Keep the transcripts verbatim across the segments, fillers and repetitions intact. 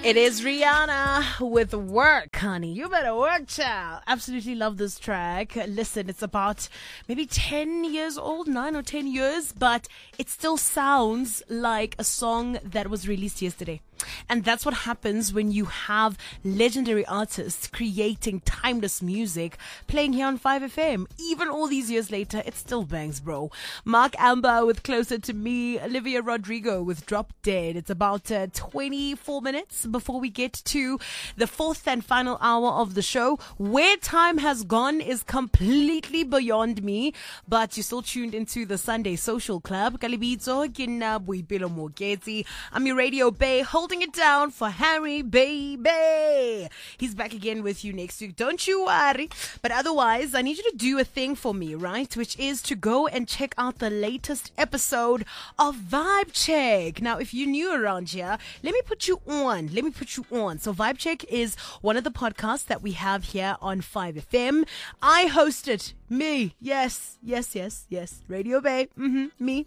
It is Rihanna with Work, honey. You better work, child. Absolutely love this track. Listen, it's about maybe ten years old, nine or ten years, but it still sounds like a song that was released yesterday. And that's what happens when you have legendary artists creating timeless music playing here on five F M. Even all these years later, it still bangs, bro. Mark Amber with Closer to Me, Olivia Rodrigo with Drop Dead. It's about uh, twenty-four minutes before we get to the fourth and final hour of the show. Where time has gone is completely beyond me, but you're still tuned into the Sunday Social Club. Kalibitso, Kina, Buipelo Mogeti. I'm your Radio Bay, holding it down for Harry, baby. He's back again with you next week. Don't you worry. But otherwise, I need you to do a thing for me, right? Which is to go and check out the latest episode of Vibe Check. Now, if you're new around here, let me put you on. Let me put you on. So Vibe Check is one of the podcasts that we have here on five F M. I host it. Me. Yes. Yes, yes, yes. Radio Bay. Mm-hmm. Me.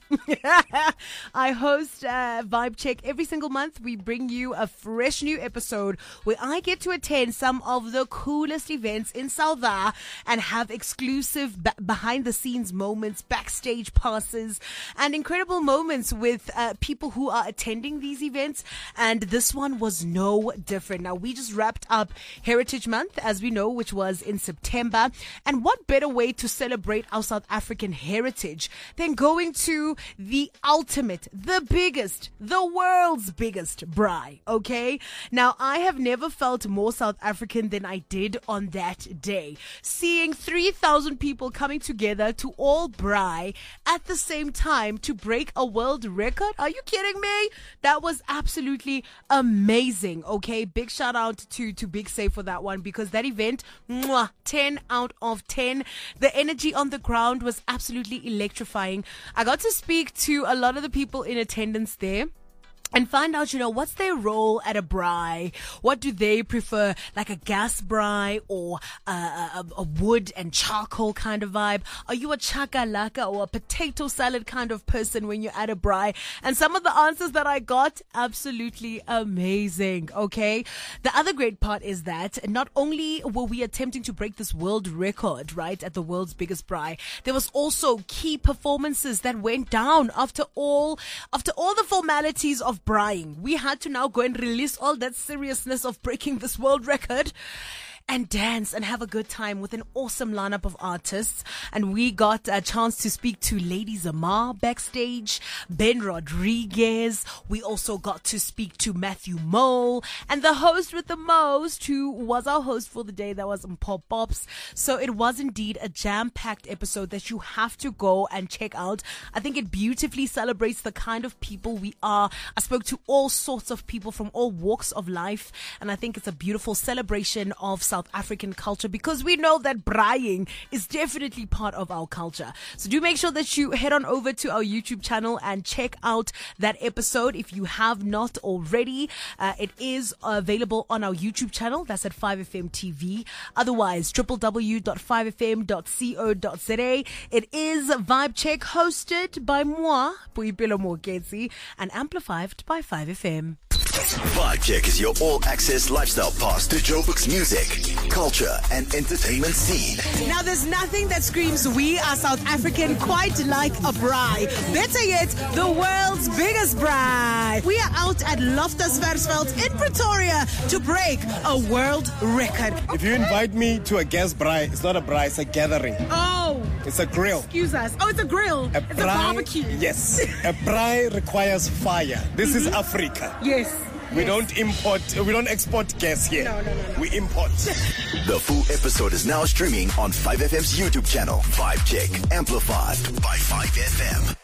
I host uh, Vibe Check every single month. We bring you a fresh new episode where I get to attend some of the coolest events in South Africa and have exclusive b- behind the scenes moments, backstage passes, and incredible moments with uh, people who are attending these events. And this one was no different. Now, we just wrapped up Heritage Month, as we know, which was in September. And what better way to celebrate our South African heritage than going to the ultimate, the biggest, the world's biggest braai, okay? Now, I have never felt more South African than I did on that day. Seeing three thousand people coming together to all braai at the same time to break a world record. Are you kidding me? That was absolutely amazing, okay? Big shout out to, to Big Say for that one, because that event, mwah, ten out of ten. The energy on the ground was absolutely electrifying. I got to speak to a lot of the people in attendance there and find out, you know, what's their role at a braai? What do they prefer, like a gas braai or a, a, a wood and charcoal kind of vibe? Are you a chakalaka or a potato salad kind of person when you're at a braai? And some of the answers that I got, absolutely amazing, okay? The other great part is that not only were we attempting to break this world record, right, at the world's biggest braai, there was also key performances that went down after all, after all the formalities of braaiing. We had to now go and release all that seriousness of breaking this world record and dance and have a good time with an awesome lineup of artists. And we got a chance to speak to Lady Zamar backstage, Ben Rodriguez. We also got to speak to Matthew Mole and the host with the most, who was our host for the day, that was Mpho Pops. So it was indeed a jam-packed episode that you have to go and check out. I think it beautifully celebrates the kind of people we are. I spoke to all sorts of people from all walks of life, and I think it's a beautiful celebration of South African culture, because we know that braaiing is definitely part of our culture. So do make sure that you head on over to our YouTube channel and check out that episode if you have not already. Uh, it is available on our YouTube channel. That's at five F M T V. Otherwise, w w w dot five f m dot co dot z a. It is Vibe Check, hosted by moi, Buipelo Mogeti, and amplified by five F M. Vibe Check is your all-access lifestyle pass to Joburg's music, culture, and entertainment scene. Now, there's nothing that screams we are South African quite like a braai. Better yet, the world's biggest braai. We are out at Loftus Versfeld in Pretoria to break a world record. If you invite me to a guest braai, it's not a braai, it's a gathering. Oh. It's a grill. Excuse us. Oh, it's a grill. A it's braai, a barbecue. Yes. A braai requires fire. This mm-hmm. is Africa. Yes. We yes. don't import, we don't export gas here. No, no, no, no. We import. The full episode is now streaming on five F M's YouTube channel. Vibe Check, amplified by five F M.